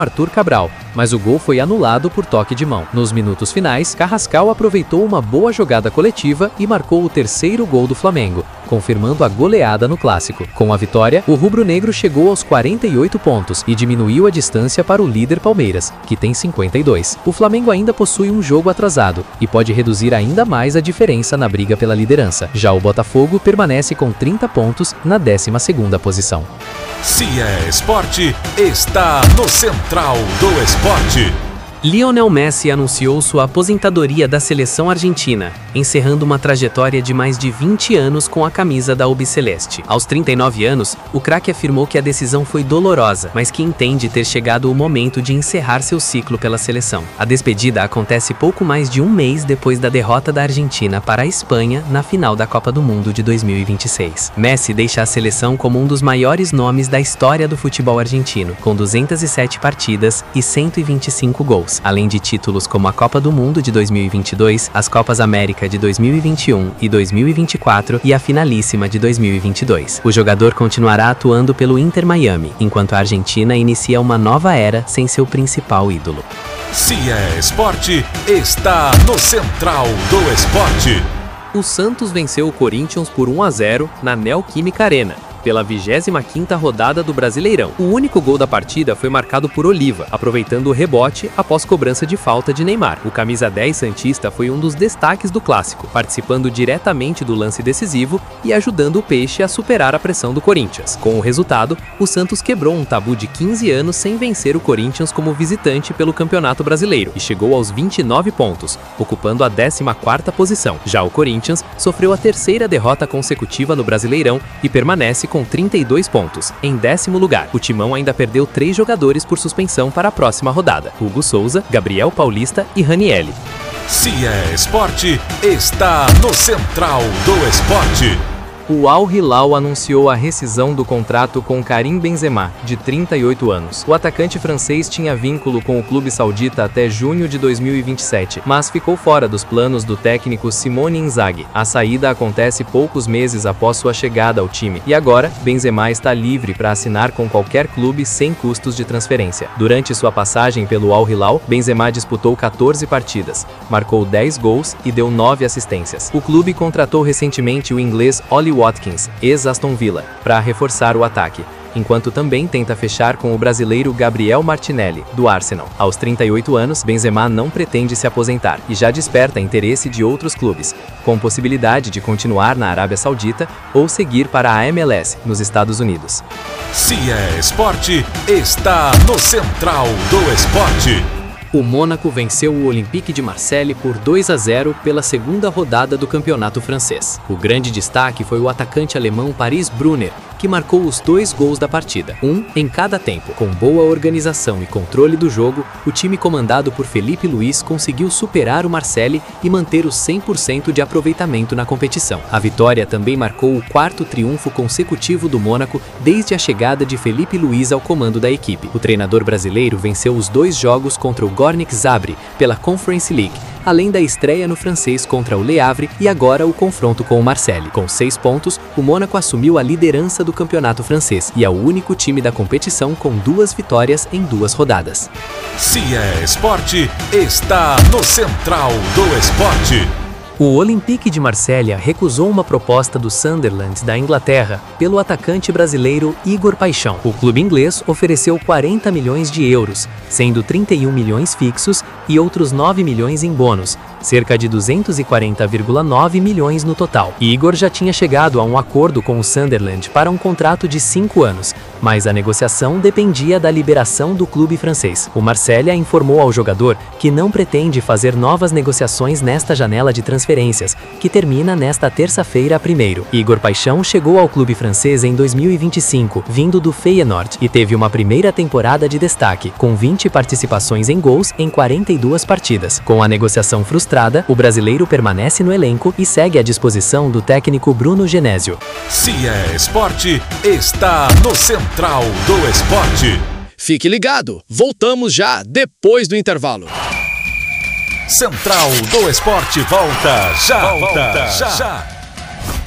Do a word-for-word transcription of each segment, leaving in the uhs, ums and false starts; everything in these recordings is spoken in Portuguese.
Arthur Cabral, mas o gol foi anulado por toque de mão. Nos minutos finais, Carrascal aproveitou uma boa jogada coletiva e marcou o terceiro gol do Flamengo, confirmando a goleada no clássico. Com a vitória, o rubro-negro chegou aos quarenta e oito pontos e diminuiu a distância para o líder Palmeiras, que tem cinquenta e dois. O Flamengo ainda possui um jogo atrasado e pode reduzir ainda mais a diferença na briga pela liderança. Já o Botafogo permanece com trinta pontos na décima segunda posição. Se é esporte, está no Central do Esporte. Lionel Messi anunciou sua aposentadoria da seleção argentina, encerrando uma trajetória de mais de vinte anos com a camisa da albiceleste. Aos trinta e nove anos, o craque afirmou que a decisão foi dolorosa, mas que entende ter chegado o momento de encerrar seu ciclo pela seleção. A despedida acontece pouco mais de um mês depois da derrota da Argentina para a Espanha na final da Copa do Mundo de dois mil e vinte e seis. Messi deixa a seleção como um dos maiores nomes da história do futebol argentino, com duzentas e sete partidas e cento e vinte e cinco gols. Além de títulos como a Copa do Mundo de dois mil e vinte e dois, as Copas América de dois mil e vinte e um e dois mil e vinte e quatro e a finalíssima de dois mil e vinte e dois. O jogador continuará atuando pelo Inter Miami, enquanto a Argentina inicia uma nova era sem seu principal ídolo. Se é esporte, está no Central do Esporte. O Santos venceu o Corinthians por um a zero na Neoquímica Arena, pela vigésima quinta rodada do Brasileirão. O único gol da partida foi marcado por Oliva, aproveitando o rebote após cobrança de falta de Neymar. O camisa dez santista foi um dos destaques do clássico, participando diretamente do lance decisivo e ajudando o Peixe a superar a pressão do Corinthians. Com o resultado, o Santos quebrou um tabu de quinze anos sem vencer o Corinthians como visitante pelo Campeonato Brasileiro e chegou aos vinte e nove pontos, ocupando a décima quarta posição. Já o Corinthians sofreu a terceira derrota consecutiva no Brasileirão e permanece com trinta e dois pontos, em décimo lugar. O Timão ainda perdeu três jogadores por suspensão para a próxima rodada: Hugo Souza, Gabriel Paulista e Ranielli. Se é esporte, está no Central do Esporte. O Al Hilal anunciou a rescisão do contrato com Karim Benzema, de trinta e oito anos. O atacante francês tinha vínculo com o clube saudita até junho de dois mil e vinte e sete, mas ficou fora dos planos do técnico Simone Inzaghi. A saída acontece poucos meses após sua chegada ao time, e agora Benzema está livre para assinar com qualquer clube sem custos de transferência. Durante sua passagem pelo Al Hilal, Benzema disputou quatorze partidas, marcou dez gols e deu nove assistências. O clube contratou recentemente o inglês Ollie Watkins, ex-Aston Villa, para reforçar o ataque, enquanto também tenta fechar com o brasileiro Gabriel Martinelli, do Arsenal. Aos trinta e oito anos, Benzema não pretende se aposentar e já desperta interesse de outros clubes, com possibilidade de continuar na Arábia Saudita ou seguir para a M L S, nos Estados Unidos. Se é esporte, está no Central do Esporte. O Mônaco venceu o Olympique de Marseille por dois a zero pela segunda rodada do campeonato francês. O grande destaque foi o atacante alemão Paris Brunner, que marcou os dois gols da partida, um em cada tempo. Com boa organização e controle do jogo, o time comandado por Felipe Luiz conseguiu superar o Marseille e manter o cem por cento de aproveitamento na competição. A vitória também marcou o quarto triunfo consecutivo do Mônaco desde a chegada de Felipe Luiz ao comando da equipe. O treinador brasileiro venceu os dois jogos contra o Gornik Zabrze pela Conference League, além da estreia no francês contra o Le Havre e agora o confronto com o Marseille. Com seis pontos, o Mônaco assumiu a liderança do campeonato francês e é o único time da competição com duas vitórias em duas rodadas. Se é esporte, está no Central do Esporte. O Olympique de Marselha recusou uma proposta do Sunderland da Inglaterra pelo atacante brasileiro Igor Paixão. O clube inglês ofereceu quarenta milhões de euros, sendo trinta e um milhões fixos e outros nove milhões em bônus, cerca de duzentos e quarenta vírgula nove milhões no total. Igor já tinha chegado a um acordo com o Sunderland para um contrato de cinco anos, mas a negociação dependia da liberação do clube francês. O Marselha informou ao jogador que não pretende fazer novas negociações nesta janela de transferências, que termina nesta terça-feira primeiro. Igor Paixão chegou ao clube francês em dois mil e vinte e cinco, vindo do Feyenoord, e teve uma primeira temporada de destaque, com vinte participações em gols em quarenta e duas partidas. Com a negociação frustrada, o brasileiro permanece no elenco e segue à disposição do técnico Bruno Genésio. Se é esporte, está no Central do Esporte. Fique ligado, voltamos já depois do intervalo. Central do Esporte volta já, volta já. já.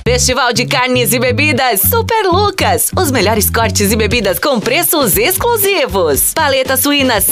Festival de carnes e bebidas Super Lucas. Os melhores cortes e bebidas com preços exclusivos. Paleta suína